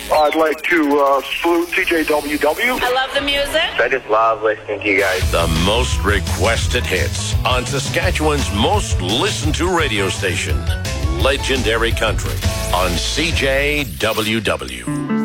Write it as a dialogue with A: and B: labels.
A: I'd like to salute TJWW.
B: I love the music.
C: I just love listening to you guys.
D: The most requested hits on Saskatchewan's most listened to radio station, Legendary Country, on CJWW.